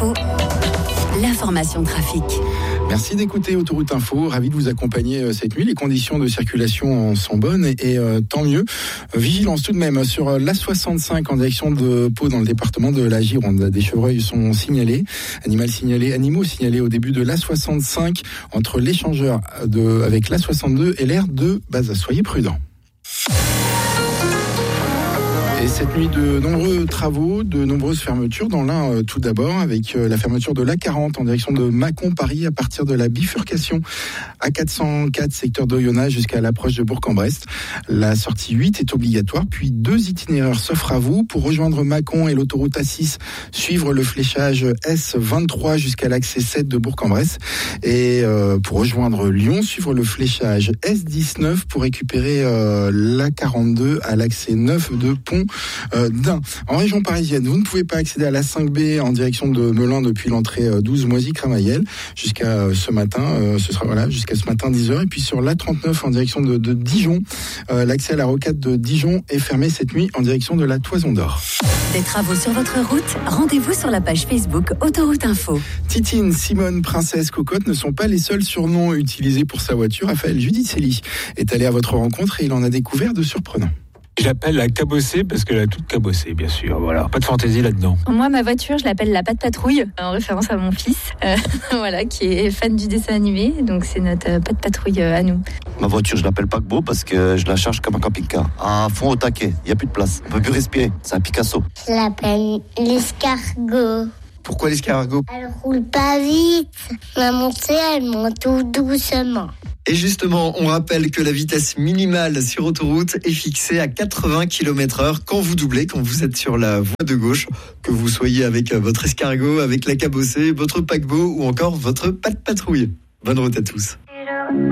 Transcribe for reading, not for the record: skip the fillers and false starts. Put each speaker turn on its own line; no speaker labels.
Info, l'information trafic.
Merci d'écouter Autoroute Info, ravi de vous accompagner cette nuit. Les conditions de circulation sont bonnes et tant mieux. Vigilance tout de même sur l'A65 en direction de Pau dans le département de la Gironde. Des chevreuils sont signalés, animaux signalés au début de l'A65 entre l'échangeur avec l'A62 et l'aire de Baza. Soyez prudents. Et cette nuit, de nombreux travaux, de nombreuses fermetures dans l'Ain tout d'abord, avec la fermeture de l'A40 en direction de Mâcon-Paris à partir de la bifurcation A404 secteur d'Oyonnax jusqu'à l'approche de Bourg-en-Bresse. La sortie 8 est obligatoire, puis 2 itinéraires s'offrent à vous. Pour rejoindre Mâcon et l'autoroute A6, suivre le fléchage S23 jusqu'à l'accès 7 de Bourg-en-Bresse. Et pour rejoindre Lyon, suivre le fléchage S19 pour récupérer l'A42 à l'accès 9 de Pont d'Ain. En région parisienne, vous ne pouvez pas accéder à la 5B en direction de Melun depuis l'entrée 12 Moisy-Cramayel jusqu'à ce matin. Jusqu'à ce matin 10h. Et puis sur l'A39 en direction de Dijon, l'accès à la rocade de Dijon est fermé cette nuit en direction de la Toison d'Or.
Des travaux sur votre route, rendez-vous sur la page Facebook Autoroute Info.
Titine, Simone, Princesse, Cocotte ne sont pas les seuls surnoms utilisés pour sa voiture. Raphaël Judicelli est allé à votre rencontre et il en a découvert de surprenants.
Je l'appelle la cabossée parce qu'elle a toute cabossée, bien sûr. Voilà, pas de fantaisie là-dedans.
Moi, ma voiture, je l'appelle la Patte Patrouille, en référence à mon fils, qui est fan du dessin animé. Donc, c'est notre Patte Patrouille à nous.
Ma voiture, je l'appelle paquebot parce que je la charge comme un camping-car. À fond au taquet, il n'y a plus de place. On ne peut plus respirer, c'est un Picasso.
Je l'appelle l'escargot.
Pourquoi l'escargot ?
Elle roule pas vite. La montée, elle monte tout doucement.
Et justement, on rappelle que la vitesse minimale sur autoroute est fixée à 80 km/h quand vous doublez, quand vous êtes sur la voie de gauche, que vous soyez avec votre escargot, avec la cabossée, votre paquebot ou encore votre Patte Patrouille. Bonne route à tous.